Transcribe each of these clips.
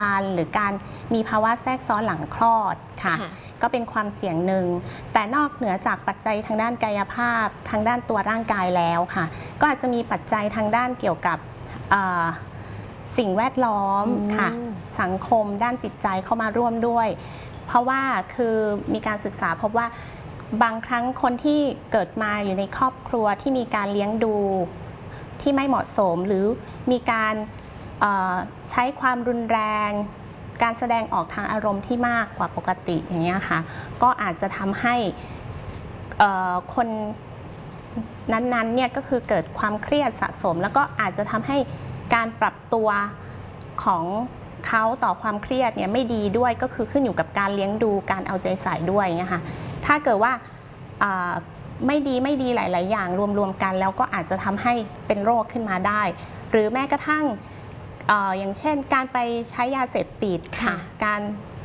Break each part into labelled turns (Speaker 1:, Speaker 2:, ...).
Speaker 1: หรือการมีภาวะแทรกซ้อนหลังคลอดค่ะก็เป็นความเสี่ยงหนึ่งแต่นอกเหนือจากปัจจัยทางด้านกายภาพทางด้านตัวร่างกายแล้วค่ะก็อาจจะมีปัจจัยทางด้านเกี่ยวกับสิ่งแวดล้อมค่ะสังคมด้านจิตใจเข้ามาร่วมด้วยเพราะว่าคือมีการศึกษาพบว่าบางครั้งคนที่เกิดมาอยู่ในครอบครัวที่มีการเลี้ยงดูที่ไม่เหมาะสมหรือมีการใช้ความรุนแรงการแสดงออกทางอารมณ์ที่มากกว่าปกติอย่างเงี้ยค่ะก็อาจจะทำให้คนนั้นๆเนี่ยก็คือเกิดความเครียดสะสมแล้วก็อาจจะทำให้การปรับตัวของเขาต่อความเครียดเนี่ยไม่ดีด้วยก็คือขึ้นอยู่กับการเลี้ยงดูการเอาใจใส่ด้วยเงี้ยค่ะถ้าเกิดว่าไม่ดีหลายๆอย่างรวมๆกันแล้วก็อาจจะทำให้เป็นโรคขึ้นมาได้หรือแม้กระทั่งอย่างเช่นการไปใช้ยาเสพติดค่ะการ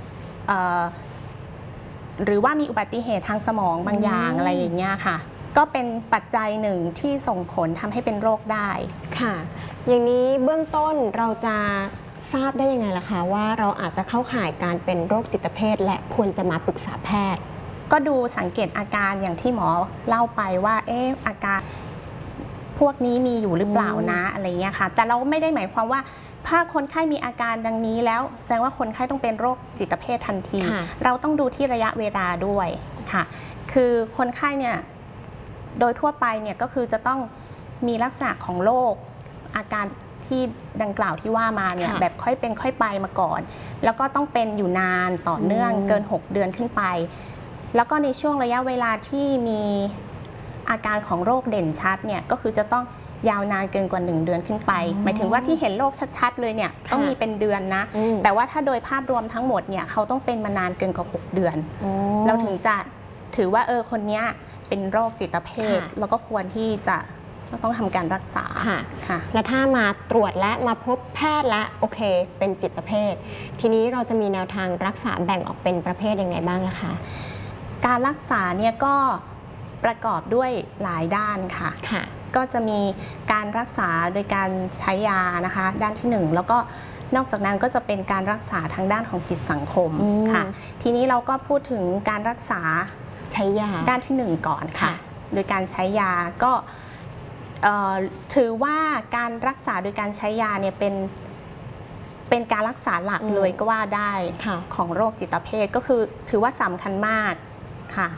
Speaker 1: หรือว่ามีอุบัติเหตุทางสมองบางอย่างอะไรอย่างเงี้ยค่ะก็เป็นปัจจัยหนึ่งที่ส่งผลทำให้เป็นโรคได้
Speaker 2: ค่ะอย่างนี้เบื้องต้นเราจะทราบได้ยังไงล่ะคะว่าเราอาจจะเข้าข่ายการเป็นโรคจิตเภทและควรจะมาปรึกษาแพทย์
Speaker 1: ก็ดูสังเกตอาการอย่างที่หมอเล่าไปว่าอาการพวกนี้มีอยู่หรือเปล่านะอะไรเงี้ยค่ะแต่เราไม่ได้หมายความว่าถ้าคนไข้มีอาการดังนี้แล้วแสดงว่าคนไข้ต้องเป็นโรคจิตเภททันทีเราต้องดูที่ระยะเวลาด้วยค่ะคือคนไข้เนี่ยโดยทั่วไปเนี่ยก็คือจะต้องมีลักษณะของโรคอาการที่ดังกล่าวที่ว่ามาเนี่ยแบบค่อยเป็นค่อยไปมาก่อนแล้วก็ต้องเป็นอยู่นานต่อเนื่องเกิน6 เดือนขึ้นไปแล้วก็ในช่วงระยะเวลาที่มีอาการของโรคเด่นชัดเนี่ยก็คือจะต้องยาวนานเกินกว่า1 เดือนขึ้นไปหมายถึงว่าที่เห็นโรคชัดๆเลยเนี่ยต้องมีเป็นเดือนนะแต่ว่าถ้าโดยภาพรวมทั้งหมดเนี่ยเขาต้องเป็นมานานเกินกว่า6 เดือนเราถึงจะถือว่าคนนี้เป็นโรคจิตเภทแล้วก็ควรที่จะต้องทำการรักษา
Speaker 2: ค่ะแล้วถ้ามาตรวจและมาพบแพทย์และโอเคเป็นจิตเภททีนี้เราจะมีแนวทางรักษาแบ่งออกเป็นประเภทยังไงบ้างล่ะคะ
Speaker 1: การรักษาเนี่ยก็ประกอบด้วยหลายด้านค่ะก็จะมีการรักษาโดยการใช้ยานะคะด้านที่1แล้วก็นอกจากนั้นก็จะเป็นการรักษาทางด้านของจิตสังคมค่ะทีนี้เราก็พูดถึงการรักษา
Speaker 2: ใช้ยา
Speaker 1: ด้านที่1ก่อนค่ะโดยการใช้ยาก็ถือว่าการรักษาโดยการใช้ยาเนี่ยเป็นการรักษาหลักเลยก็ว่าได้ของโรคจิตเภทก็คือถือว่าสำคัญมากค่ะ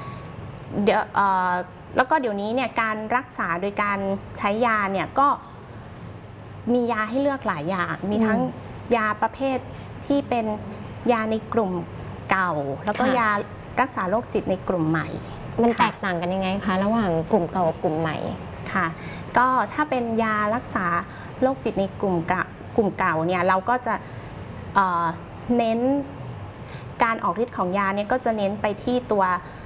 Speaker 1: แล้วก็เดี๋ยวนี้เนี่ยการรักษาโดยการใช้ยาเนี่ยก็มียาให้เลือกหลายอย่างมีทั้งยาประเภทที่เป็นยาในกลุ่มเก่าแล้วก็ยารักษาโรคจิตในกลุ่มใหม่
Speaker 2: มันแตกต่างกันยังไงคะระหว่างกลุ่มเก่ากับกลุ่มใหม่
Speaker 1: ค่ะก็ถ้าเป็นยารักษาโรคจิตในกลุ่มเก่าเนี่ยเราก็จะเน้นการออกฤทธิ์ของยาเนี่ยก็จะเน้นไปที่ตัว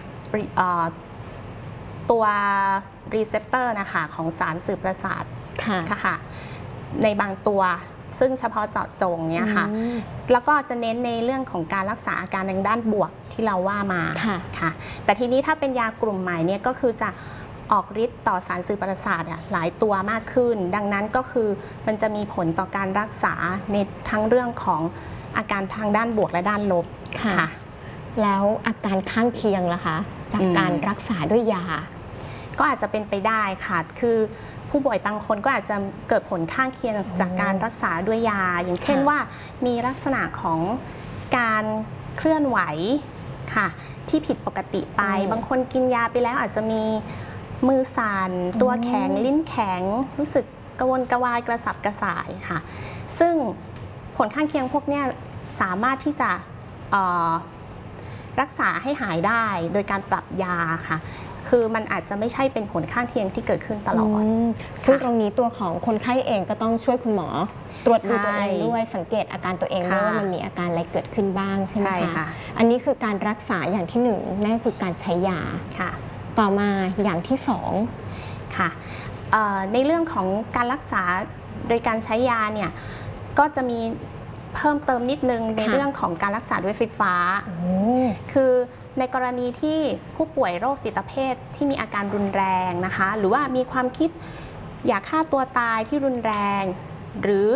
Speaker 1: รีเซพเตอร์นะคะของสารสื่อประสาทค่ะในบางตัวซึ่งเฉพาะเจาะจงเนี่ยค่ะแล้วก็จะเน้นในเรื่องของการรักษาอาการทางด้านบวกที่เราว่ามาค่ะแต่ทีนี้ถ้าเป็นยากลุ่มใหม่เนี่ยก็คือจะออกฤทธิ์ต่อสารสื่อประสาทหลายตัวมากขึ้นดังนั้นก็คือมันจะมีผลต่อการรักษาในทั้งเรื่องของอาการทางด้านบวกและด้านลบ
Speaker 2: ค่ะแล้วอาการข้างเคียงล่ะคะจากการรักษาด้วยยา
Speaker 1: ก็อาจจะเป็นไปได้ค่ะคือผู้ป่วยบางคนก็อาจจะเกิดผลข้างเคียงจากการรักษาด้วยยาอย่างเช่นว่ามีลักษณะของการเคลื่อนไหวค่ะที่ผิดปกติไปบางคนกินยาไปแล้วอาจจะมีมือสั่นตัวแข็งลิ้นแข็งรู้สึกกระวนกระวายกระสับกระส่ายค่ะซึ่งผลข้างเคียงพวกนี้สามารถที่จะรักษาให้หายได้โดยการปรับยาค่ะคือมันอาจจะไม่ใช่เป็นผลข้างเคียงที่เกิดขึ้นตลอด
Speaker 2: ซึ่งตรงนี้ตัวของคนไข้เองก็ต้องช่วยคุณหมอตรวจดูตัวเองด้วยสังเกตอาการตัวเองด้วยว่ามันมีอาการอะไรเกิดขึ้นบ้างใช่ไหมคะอันนี้คือการรักษาอย่างที่1นั่นคือการใช้ยา
Speaker 1: ค่ะ
Speaker 2: ต่อมาอย่างที่2
Speaker 1: ค่ะในเรื่องของการรักษาโดยการใช้ยาเนี่ยก็จะมีเพิ่มเติมนิดนึงในเรื่องของการรักษาด้วยไฟฟ้าคือในกรณีที่ผู้ป่วยโรคจิตเภทที่มีอาการรุนแรงนะคะหรือว่ามีความคิดอยากฆ่าตัวตายที่รุนแรงหรือ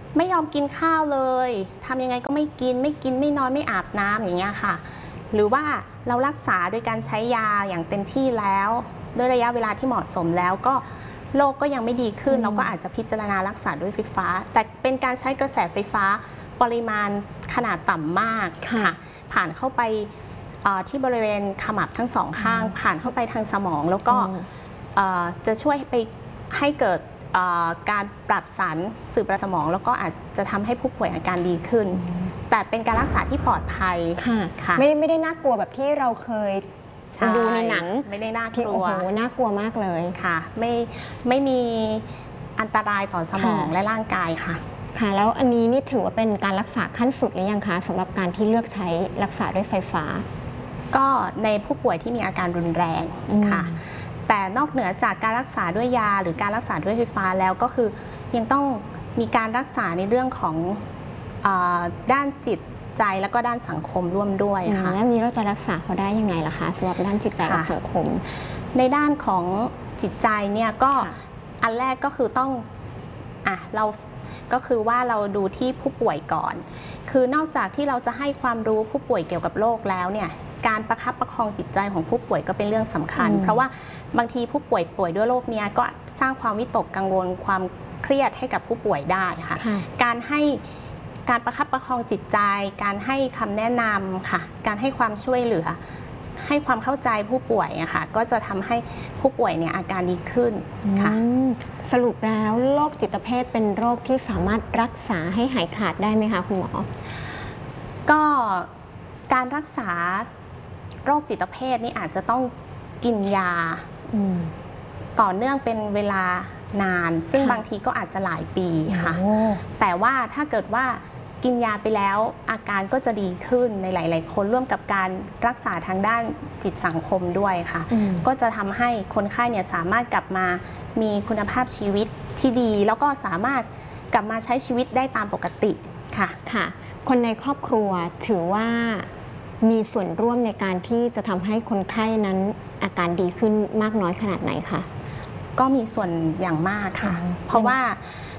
Speaker 1: ไม่ยอมกินข้าวเลยทำยังไงก็ไม่กินไม่นอนไม่อาบน้ำอย่างเงี้ยค่ะหรือว่าเรารักษาโดยการใช้ยาอย่างเต็มที่แล้วด้วยระยะเวลาที่เหมาะสมแล้วก็โรคก็ยังไม่ดีขึ้นเราก็อาจจะพิจารณารักษาด้วยไฟฟ้าแต่เป็นการใช้กระแสไฟฟ้าปริมาณขนาดต่ำมากค่ะผ่านเข้าไปที่บริเวณขมับทั้งสองข้างผ่านเข้าไปทางสมองแล้วก็จะช่วยไปให้เกิดการปรับสารสื่อประสาทสมองแล้วก็อาจจะทำให้ผู้ป่วยอาการดีขึ้นแต่เป็นการรักษาที่ปลอดภัย
Speaker 2: ค่ะไม่ได้น่ากลัวแบบที่เราเคยดูในหนัง
Speaker 1: ไม่ได้น่ากลัว
Speaker 2: โอ้โหน่ากลัวมากเลย
Speaker 1: ค่ะไม่มีอันตรายต่อสมองและร่างกายค่ะ
Speaker 2: ค่ะแล้วอันนี้นี่ถือว่าเป็นการรักษาขั้นสุดหรือยังคะสำหรับการที่เลือกใช้รักษาด้วยไฟฟ้า
Speaker 1: ก็ในผู้ป่วยที่มีอาการรุนแรงค่ะแต่นอกเหนือจากการรักษาด้วยยาหรือการรักษาด้วยไฟฟ้าแล้วก็คือยังต้องมีการรักษาในเรื่องของด้านจิตใจแล้วก็ด้านสังคมร่วมด้วยค่ะ
Speaker 2: แล้วนี้เราจะรักษาเขาได้ยังไงล่ะคะสำหรับด้านจิตใจและสังคม
Speaker 1: ในด้านของจิตใจเนี่ยก็อันแรกก็คือต้องเราก็คือว่าเราดูที่ผู้ป่วยก่อนคือนอกจากที่เราจะให้ความรู้ผู้ป่วยเกี่ยวกับโรคแล้วเนี่ยการประคับประคองจิตใจของผู้ป่วยก็เป็นเรื่องสำคัญเพราะว่าบางทีผู้ป่วยด้วยโรคนี้ก็สร้างความวิตกกังวลความเครียดให้กับผู้ป่วยได้ค่ะการประคับประคองจิตใจการให้คำแนะนำค่ะการให้ความช่วยเหลือให้ความเข้าใจผู้ป่วยอะค่ะก็จะทำให้ผู้ป่วยเนี่ยอาการดีขึ้นค่ะ
Speaker 2: สรุปแล้วโรคจิตเภทเป็นโรคที่สามารถรักษาให้หายขาดได้ไหมคะคุณหมอ
Speaker 1: ก็การรักษาโรคจิตเภทนี่อาจจะต้องกินยาต่อเนื่องเป็นเวลานานซึ่งบางทีก็อาจจะหลายปีค่ะแต่ว่าถ้าเกิดว่ากินยาไปแล้วอาการก็จะดีขึ้นในหลายๆคนร่วมกับการรักษาทางด้านจิตสังคมด้วยค่ะก็จะทำให้คนไข้เนี่ยสามารถกลับมามีคุณภาพชีวิตที่ดีแล้วก็สามารถกลับมาใช้ชีวิตได้ตามปกติ
Speaker 2: ค่ะคนในครอบครัวถือว่ามีส่วนร่วมในการที่จะทำให้คนไข้นั้นอาการดีขึ้นมากน้อยขนาดไหนคะ
Speaker 1: ก็มีส่วนอย่างมากค่ะเพราะว่า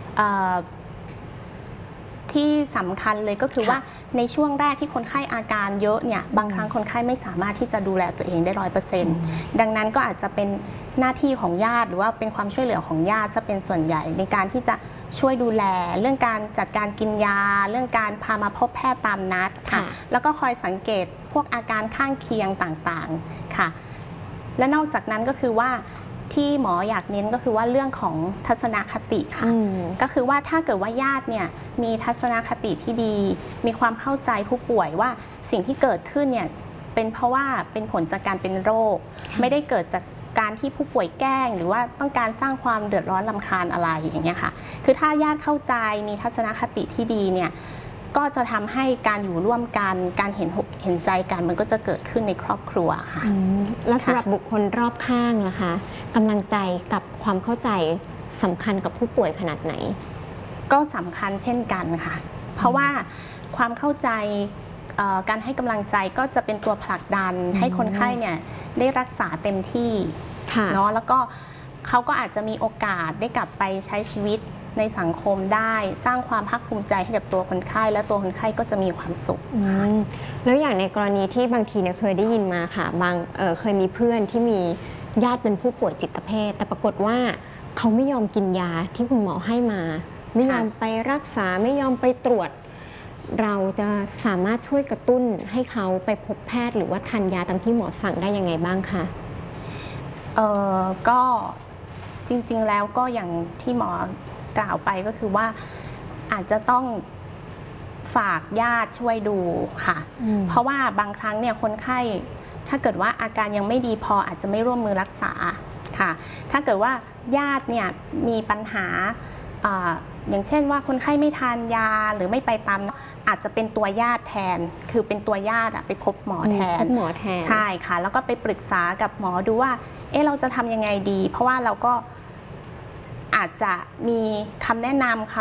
Speaker 1: ที่สำคัญเลยก็คือว่าในช่วงแรกที่คนไข้อาการเยอะเนี่ยบางครั้งคนไข้ไม่สามารถที่จะดูแลตัวเองได้ 100% ดังนั้นก็อาจจะเป็นหน้าที่ของญาติหรือว่าเป็นความช่วยเหลือของญาติจะเป็นส่วนใหญ่ในการที่จะช่วยดูแลเรื่องการจัดการกินยาเรื่องการพามาพบแพทย์ตามนัดค่ะแล้วก็คอยสังเกตพวกอาการข้างเคียงต่างๆค่ะและนอกจากนั้นก็คือว่าที่หมออยากเน้นก็คือว่าเรื่องของทัศนคติค่ะก็คือว่าถ้าเกิดว่าญาติเนี่ยมีทัศนคติที่ดีมีความเข้าใจผู้ป่วยว่าสิ่งที่เกิดขึ้นเนี่ยเป็นเพราะว่าเป็นผลจากการเป็นโรคไม่ได้เกิดจากการที่ผู้ป่วยแกล้งหรือว่าต้องการสร้างความเดือดร้อนรำคาญอะไรอย่างเงี้ยค่ะคือถ้าญาติเข้าใจมีทัศนคติที่ดีเนี่ยก็จะทำให้การอยู่ร่วมกันการเห็นใจกันมันก็จะเกิดขึ้นในครอบครัวค่ะ
Speaker 2: แล้วสำหรับบุคคลรอบข้างล่ะคะกำลังใจกับความเข้าใจสำคัญกับผู้ป่วยขนาดไหน
Speaker 1: ก็สำคัญเช่นกันค่ะเพราะว่าความเข้าใจการให้กำลังใจก็จะเป็นตัวผลักดันให้คนไข้เนี่ยได้รักษาเต็มที่เนาะแล้วก็เขาก็อาจจะมีโอกาสได้กลับไปใช้ชีวิตในสังคมได้สร้างความภาคภูมิใจให้กับตัวคนไข้และตัวคนไข้ก็จะมีความสุข
Speaker 2: แล้วอย่างในกรณีที่บางทีเนี่ยเคยได้ยินมาค่ะเคยมีเพื่อนที่มีญาติเป็นผู้ป่วยจิตเภทแต่ปรากฏว่าเขาไม่ยอมกินยาที่คุณหมอให้มาไม่ยอมไปรักษาไม่ยอมไปตรวจเราจะสามารถช่วยกระตุ้นให้เขาไปพบแพทย์หรือว่าทานยาตามที่หมอสั่งได้ยังไงบ้างคะ
Speaker 1: ก็จริงๆแล้วก็อย่างที่หมอกล่าวไปก็คือว่าอาจจะต้องฝากญาติช่วยดูค่ะเพราะว่าบางครั้งเนี่ยคนไข้ถ้าเกิดว่าอาการยังไม่ดีพออาจจะไม่ร่วมมือรักษาค่ะถ้าเกิดว่าญาติเนี่ยมีปัญหาอย่างเช่นว่าคนไข้ไม่ทานยาหรือไม่ไปตามอาจจะเป็นตัวญาติแทนคือเป็นตัวญาติไปพบหมอแทนใช่ค่ะแล้วก็ไปปรึกษากับหมอดูว่าเราจะทำยังไงดีเพราะว่าเราก็อาจจะมีคำแนะนำ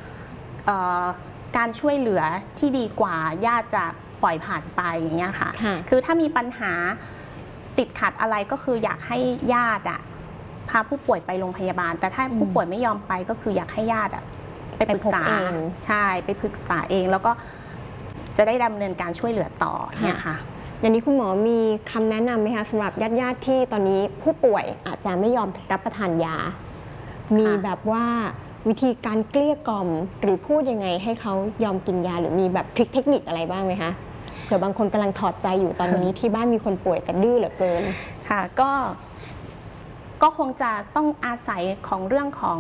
Speaker 1: การช่วยเหลือที่ดีกว่าญาติจะปล่อยผ่านไปอย่างเงี้ยค่ะคือถ้ามีปัญหาติดขัดอะไรก็คืออยากให้ญาติพาผู้ป่วยไปโรงพยาบาลแต่ถ้าผู้ป่วยไม่ยอมไปก็คืออยากให้ญาติไปปรึกษาใช่ไปปรึกษาเองแล้วก็จะได้ดำเนินการช่วยเหลือต่อเนี่ยค่ะ
Speaker 2: อย่างนี้คุณหมอมีคำแนะนำไหมคะสำหรับญาติที่ตอนนี้ผู้ป่วยอาจจะไม่ยอมรับประทานยามีแบบว่าวิธีการเกลี้ยกล่อมหรือพูดยังไงให้เขายอมกินยาหรือมีแบบทริคเทคนิคอะไรบ้างไหมคะเผื่อบางคนกำลังถอดใจอยู่ตอนนี้ ที่บ้านมีคนป่วยแต่ดื้อเหลือเกิน
Speaker 1: ค่ะก็คงจะต้องอาศัยของเรื่องของ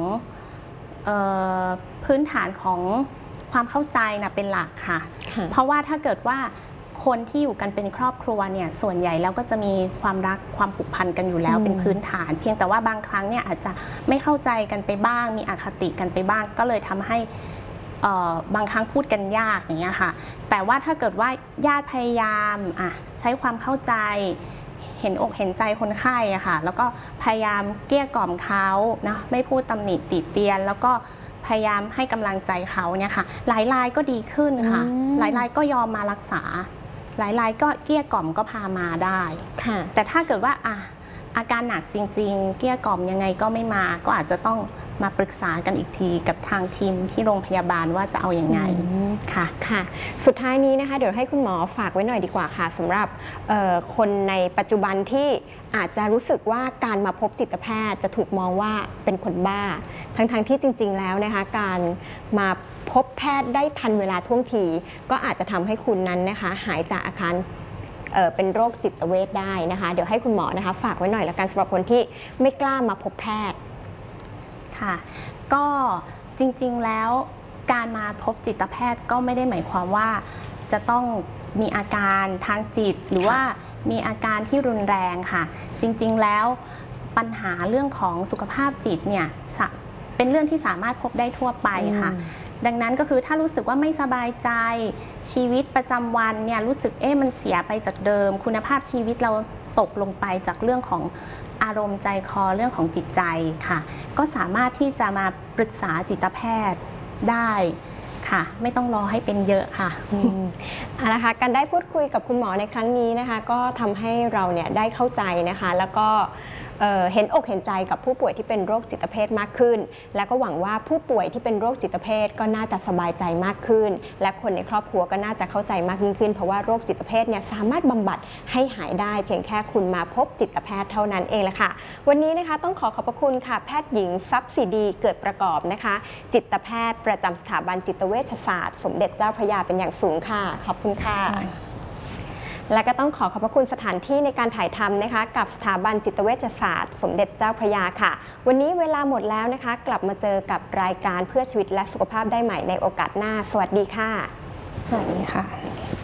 Speaker 1: พื้นฐานของความเข้าใจนะเป็นหลักค่ะเพราะว่าถ้าเกิดว่าคนที่อยู่กันเป็นครอบครัวเนี่ยส่วนใหญ่แล้วก็จะมีความรักความผูกพันกันอยู่แล้วเป็นพื้นฐานเพียงแต่ว่าบางครั้งเนี่ยอาจจะไม่เข้าใจกันไปบ้างมีอคติกันไปบ้างก็เลยทำให้บางครั้งพูดกันยากอย่างเงี้ยค่ะแต่ว่าถ้าเกิดว่าญาติพยายามใช้ความเข้าใจเห็นอกเห็นใจคนไข้อะค่ะแล้วก็พยายามเกลี้ยกล่อมเขานะไม่พูดตำหนิติเตียนแล้วก็พยายามให้กำลังใจเขาเนี่ยค่ะหลายรายก็ดีขึ้นค่ะหลายรายก็ยอมมารักษาหลายรายก็เกลี้ยกล่อมก็พามาได้แต่ถ้าเกิดว่าอาการหนักจริงๆเกลี้ยกล่อมยังไงก็ไม่มาก็อาจจะต้องมาปรึกษากันอีกทีกับทางทีมที่โรงพยาบาลว่าจะเอาอย่างไง
Speaker 2: ค่ะสุดท้ายนี้นะคะเดี๋ยวให้คุณหมอฝากไว้หน่อยดีกว่าค่ะสำหรับคนในปัจจุบันที่อาจจะรู้สึกว่าการมาพบจิตแพทย์จะถูกมองว่าเป็นคนบ้าทั้งที่จริงๆแล้วนะคะการมาพบแพทย์ได้ทันเวลาท่วงทีก็อาจจะทำให้คุณนั้นนะคะหายจากอาการเป็นโรคจิตเวชได้นะคะเดี๋ยวให้คุณหมอนะคะฝากไว้หน่อยละกันสำหรับคนที่ไม่กล้ามาพบแพทย์
Speaker 1: ค่ะก็จริงๆแล้วการมาพบจิตแพทย์ก็ไม่ได้หมายความว่าจะต้องมีอาการทางจิตหรือว่ามีอาการที่รุนแรงค่ะจริงๆแล้วปัญหาเรื่องของสุขภาพจิตเนี่ยเป็นเรื่องที่สามารถพบได้ทั่วไปค่ะดังนั้นก็คือถ้ารู้สึกว่าไม่สบายใจชีวิตประจำวันเนี่ยรู้สึกมันเสียไปจากเดิมคุณภาพชีวิตเราตกลงไปจากเรื่องของอารมณ์ใจคอเรื่องของจิตใจค่ะก็สามารถที่จะมาปรึกษาจิตแพทย์ได้ค่ะไม่ต้องรอให้เป็นเยอะค่ะ
Speaker 2: เอาละค่ะการได้พูดคุยกับคุณหมอในครั้งนี้นะคะก็ทำให้เราเนี่ยได้เข้าใจนะคะแล้วก็เห็นอกเห็นใจกับผู้ป่วยที่เป็นโรคจิตเภทมากขึ้นและก็หวังว่าผู้ป่วยที่เป็นโรคจิตเภทก็น่าจะสบายใจมากขึ้นและคนในครอบครัวก็น่าจะเข้าใจมากยิ่งขึ้นเพราะว่าโรคจิตเภทเนี่ยสามารถบำบัดให้หายได้เพียงแค่คุณมาพบจิตแพทย์เท่านั้นเองแหละค่ะวันนี้นะคะต้องขอบพระคุณค่ะแพทย์หญิงทรัพย์ศรีดีเกิดประกอบนะคะจิตแพทย์ประจำสถาบันจิตเวชศาสตร์สมเด็จเจ้าพระยาเป็นอย่างสูงค่ะขอบคุณค่ะและก็ต้องขอบพระคุณสถานที่ในการถ่ายทำนะคะกับสถาบันจิตเวชศาสตร์สมเด็จเจ้าพระยาค่ะวันนี้เวลาหมดแล้วนะคะกลับมาเจอกับรายการเพื่อชีวิตและสุขภาพได้ใหม่ในโอกาสหน้าสวัสดีค่ะ
Speaker 1: สวัสดีค่ะ